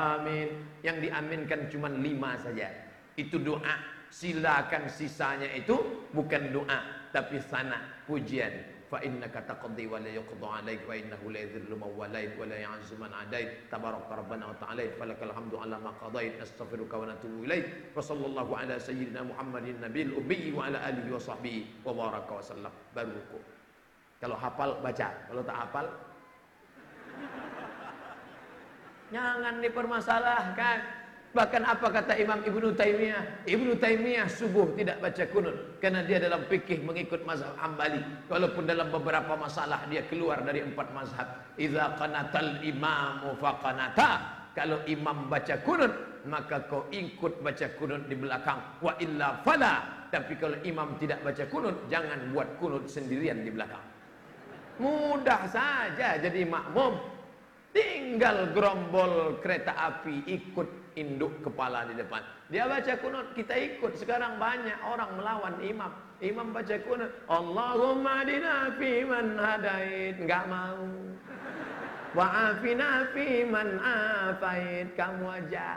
Amin. Yang diaminkan cuma 5 saja. Itu doa. Silakan sisanya itu bukan doa, tapi sana, pujian. Fa innaka taqdi wa la yuqda 'alaik wa innahu la yadhillu man walait wa la ya'izzu man 'adait. Tabarakta rabbana wa ta'ala falakal hamdu 'ala ma qadait. Astaghfiruka wa natubu ilaik. Wa sallallahu ala sayyidina Muhammadin nabiyil ummi wa ala alihi wa sahbihi wa baraka wa sallam. Baru ruku'. Kalau hafal baca, kalau tak hafal jangan dipermasalahkan. Bahkan apa kata Imam Ibnu Taimiyah? Ibnu Taimiyah subuh tidak baca kunut karena dia dalam fikih mengikut mazhab Hambali. Walaupun dalam beberapa masalah dia keluar dari 4 mazhab. Idza qanatal imamu faqanata. Kalau imam baca kunut, maka kau ikut baca kunut di belakang. Wa illa fala. Tapi kalau imam tidak baca kunut, jangan buat kunut sendirian di belakang. Mudah saja jadi makmum. Tinggal gerombol kereta api ikut induk kepala di depan. Dia baca kunut, kita ikut. Sekarang banyak orang melawan imam. Imam baca kunut, Allahumma adina fi man hadait, enggak mau. Wa afina fi man afait, kamu aja.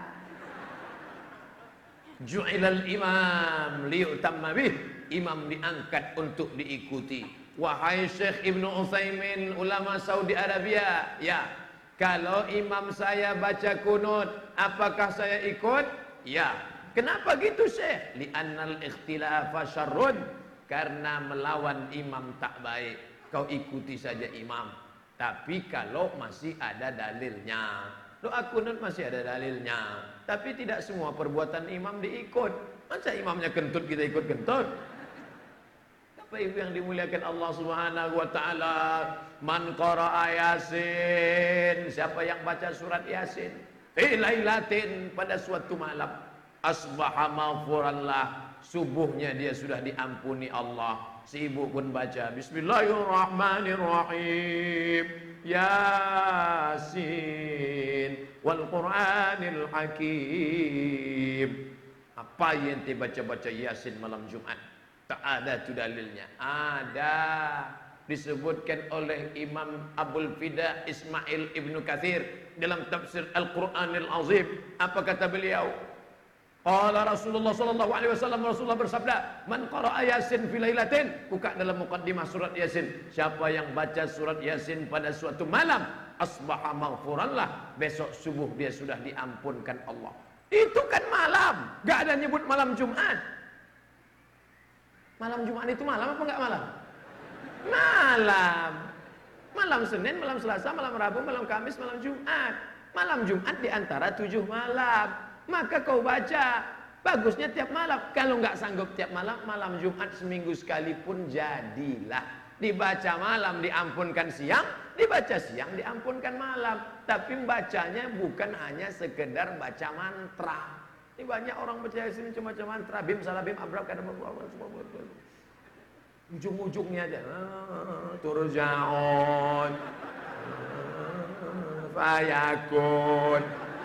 Ju'ilal imam liyutamma bih. Imam diangkat untuk diikuti. Wahai Syekh Ibnu Utsaimin, ulama Saudi Arabia, ya. Kalau imam saya baca kunut, apakah saya ikut? Ya. Kenapa gitu, Syekh? Li'annal ikhtilafa syarrun. Karena melawan imam tak baik. Kau ikuti saja imam. Tapi kalau masih ada dalilnya. Doa kunut masih ada dalilnya. Tapi tidak semua perbuatan imam diikut. Masa imamnya kentut kita ikut kentut? Bapak Ibu yang dimuliakan Allah Subhanahu wa taala, man qara'a Yasin, siapa yang baca surat Yasin fi lailatin, pada suatu malam, asbaha maghfuranlah, subuhnya dia sudah diampuni Allah. Si ibu pun baca Bismillahirrahmanirrahim, Yasin wal Qur'anil Hakim. Apa yang dibaca-baca Yasin malam Jumat? Tak ada tu dalilnya. Ada, disebutkan oleh Imam Abul Fida Ismail Ibnu Katsir dalam tafsir Al-Qur'anil Azim. Apa kata beliau? Qala Rasulullah sallallahu alaihi wasallam, Rasulullah bersabda, man qara'a Yasin fi lailatin, buka dalam muqaddimah surat Yasin, siapa yang baca surat Yasin pada suatu malam, asbaha maghfuranlah, besok subuh dia sudah diampunkan Allah. Itu kan malam, enggak ada nyebut malam Jumat. Malam Jumat itu malam apa enggak malam? Malam. Malam Senin, malam Selasa, malam Rabu, malam Kamis, malam Jumat. Malam Jumat di antara 7 malam. Maka kau baca, bagusnya tiap malam. Kalau enggak sanggup tiap malam, malam Jumat seminggu sekali pun jadilah. Dibaca malam diampunkan siang, dibaca siang diampunkan malam. Tapi bacanya bukan hanya sekedar baca mantra. Ini banyak orang baca Yasin cuma baca mantra, bim salabim abrak kadang ujung-ujungnya aja turja'un fayakun.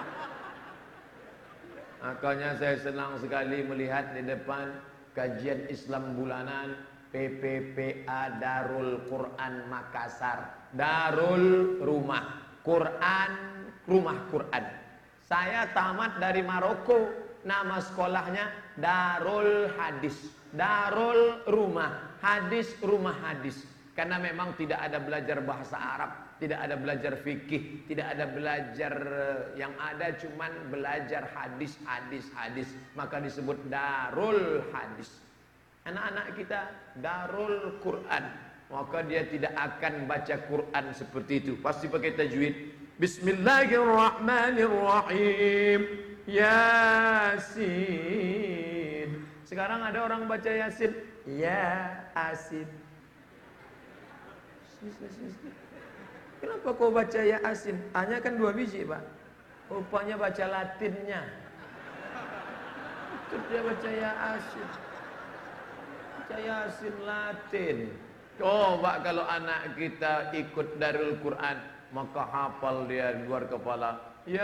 Makanya saya senang sekali melihat di depan kajian Islam bulanan PPPA Darul Quran Makassar. Darul rumah Quran, rumah Quran. Saya tamat dari Maroko, nama sekolahnya Darul Hadis. Darul rumah hadis, rumah hadis. Karena memang tidak ada belajar bahasa Arab, tidak ada belajar fikih, tidak ada belajar, yang ada cuman belajar hadis. Maka disebut Darul Hadis. Anak-anak kita Darul Quran, maka dia tidak akan baca Quran seperti itu, pasti pakai tajwid. Bismillahirrahmanirrahim, Yasin. Sekarang ada orang baca Yasin, ya asin. Kenapa kau baca ya asin? Hanya kan 2 biji, Pak. Rupanya baca Latinnya. Itu dia baca ya asin. Baca Yasin Latin. Coba kalau anak kita ikut Darul Quran, maka hafal dia di luar kepala.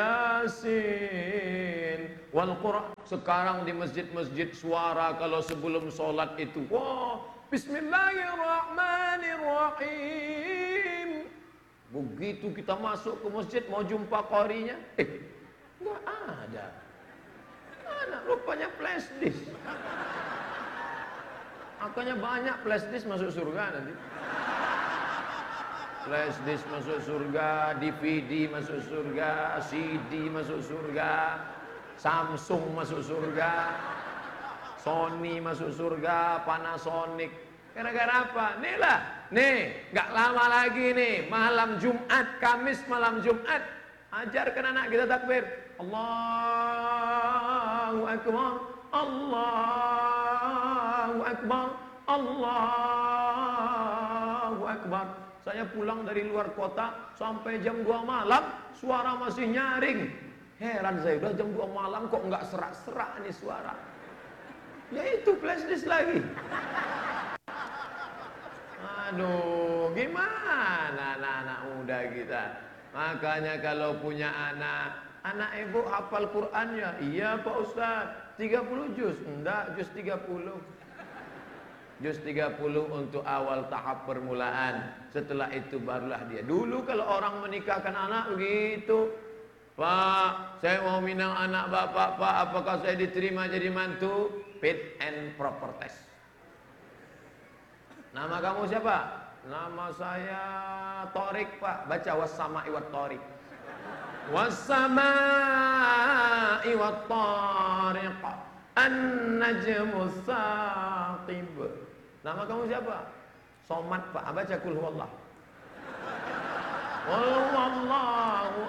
Yasin wal Quran. Sekarang di masjid-masjid suara kalau sebelum sholat itu, wah, Bismillahirrahmanirrahim. Begitu kita masuk ke masjid mau jumpa qarinya, enggak rupanya flash disk. Makanya banyak flash disk masuk surga nanti. Flash disk masuk surga, DVD masuk surga, CD masuk surga, Samsung masuk surga, Sony masuk surga, Panasonic. Gara-gara apa? Nih lah, nih, nggak lama lagi nih, malam Jumat, Kamis malam Jumat, ajarkan anak kita takbir. Allahu Akbar, Allahu Akbar, Allahu Akbar. Saya pulang dari luar kota sampai jam 2 malam, suara masih nyaring. Heran saya, udah jam 2 malam kok nggak serak-serak nih suara. Ya itu flash disk lagi. Aduh, gimana anak-anak muda kita? Makanya kalau punya anak ibu hafal Qur'annya. Iya Pak Ustaz, 30 juz. Enggak, juz 30. Juz 30 untuk awal tahap permulaan. Setelah itu barulah dia. Dulu kalau orang menikahkan anak begitu. Pak, saya mau minang anak bapak, Pak. Apakah saya diterima jadi mantu? Fit and proper test. Nama kamu siapa? Nama saya Torik, Pak. Baca wassama'i wat Torik. Wassama'i wat Tariq. An-najmu saqib. Nama kamu siapa? Somad, Pak. Baca kul huwallah. Wallahu